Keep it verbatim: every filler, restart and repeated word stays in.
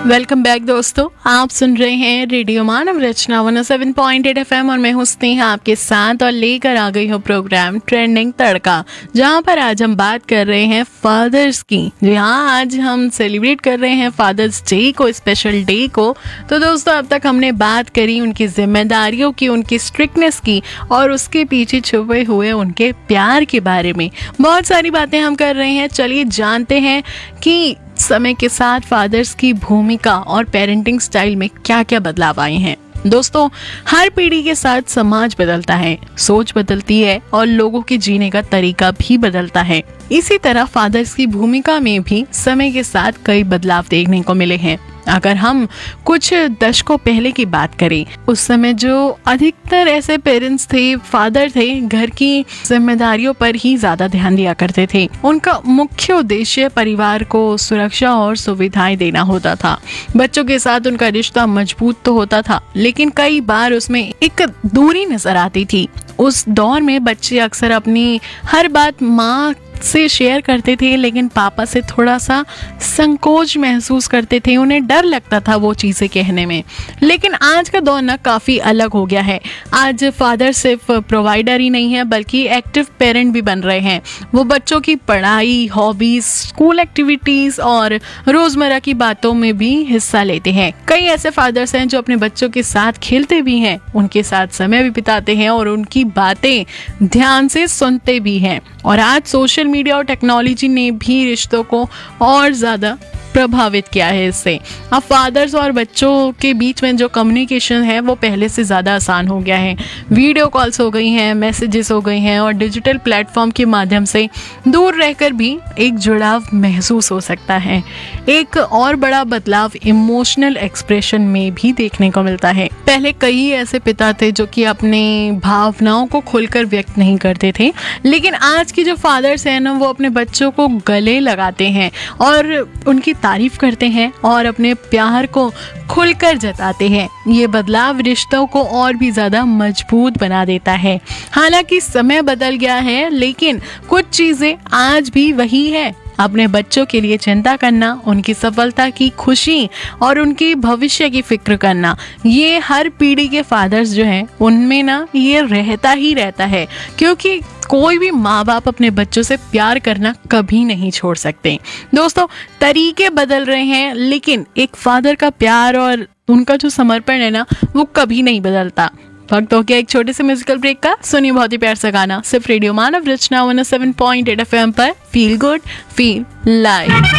Welcome back दोस्तों, आप सुन रहे हैं रेडियो मानव रचना one O seven point eight F M और मैं हूं स्नेहा आपके साथ और लेकर आ गई हूं प्रोग्राम ट्रेंडिंग तड़का, जहां पर आज हम बात कर रहे हैं फादर्स की। जी हाँ, आज हम सेलिब्रेट कर रहे हैं फादर्स डे को, स्पेशल डे को। तो दोस्तों, अब तक हमने बात करी उनकी जिम्मेदारियों की, उनकी स्ट्रिक्टनेस की और उसके पीछे छुपे हुए उनके प्यार के बारे में। बहुत सारी बातें हम कर रहे हैं। चलिए जानते हैं कि समय के साथ फादर्स की भूमिका और पेरेंटिंग स्टाइल में क्या क्या बदलाव आए हैं। दोस्तों, हर पीढ़ी के साथ समाज बदलता है, सोच बदलती है और लोगों के जीने का तरीका भी बदलता है। इसी तरह फादर्स की भूमिका में भी समय के साथ कई बदलाव देखने को मिले हैं। अगर हम कुछ दशकों पहले की बात करें, उस समय जो अधिकतर ऐसे पेरेंट्स थे, फादर थे, घर की जिम्मेदारियों पर ही ज्यादा ध्यान दिया करते थे। उनका मुख्य उद्देश्य परिवार को सुरक्षा और सुविधाएं देना होता था। बच्चों के साथ उनका रिश्ता मजबूत तो होता था, लेकिन कई बार उसमें एक दूरी नजर आती थी। उस दौर में बच्चे अक्सर अपनी हर बात माँ से शेयर करते थे, लेकिन पापा से थोड़ा सा संकोच महसूस करते थे। उन्हें डर लगता था वो चीजें कहने में। लेकिन आज का दौर ना काफी अलग हो गया है। आज फादर सिर्फ प्रोवाइडर ही नहीं है, बल्कि एक्टिव पेरेंट भी बन रहे हैं। वो बच्चों की पढ़ाई, हॉबीज, स्कूल एक्टिविटीज और रोजमर्रा की बातों में भी हिस्सा लेते हैं। कई ऐसे फादर्स हैं जो अपने बच्चों के साथ खेलते भी हैं, उनके साथ समय भी बिताते हैं और उनकी बातें ध्यान से सुनते भी हैं। और आज सोशल मीडिया और टेक्नोलॉजी ने भी रिश्तों को और ज्यादा प्रभावित किया है। इससे अब फादर्स और बच्चों के बीच में जो कम्युनिकेशन है वो पहले से ज़्यादा आसान हो गया है। वीडियो कॉल्स हो गई हैं, मैसेजेस हो गई हैं और डिजिटल प्लेटफॉर्म के माध्यम से दूर रहकर भी एक जुड़ाव महसूस हो सकता है। एक और बड़ा बदलाव इमोशनल एक्सप्रेशन में भी देखने को मिलता है। पहले कई ऐसे पिता थे जो कि अपने भावनाओं को खुलकर व्यक्त नहीं करते थे, लेकिन आज की जो फादर्स हैं ना, वो अपने बच्चों को गले लगाते हैं और उनकी तारीफ करते हैं और अपने प्यार को खुलकर जताते हैं। ये बदलाव रिश्तों को और भी ज्यादा मजबूत बना देता है। हालांकि समय बदल गया है, लेकिन कुछ चीजें आज भी वही है। अपने बच्चों के लिए चिंता करना, उनकी सफलता की खुशी और उनके भविष्य की फिक्र करना, ये हर पीढ़ी के फादर्स जो हैं उनमें ना ये रहता ही रहता है, क्योंकि कोई भी माँ बाप अपने बच्चों से प्यार करना कभी नहीं छोड़ सकते। दोस्तों, तरीके बदल रहे हैं, लेकिन एक फादर का प्यार और उनका जो समर्पण है ना, वो कभी नहीं बदलता। वक्त हो गया एक छोटे से म्यूजिकल ब्रेक का। सुनिए बहुत ही प्यार सा गाना सिर्फ रेडियो मानव रचना one O seven point eight F M पर। Feel good, feel live.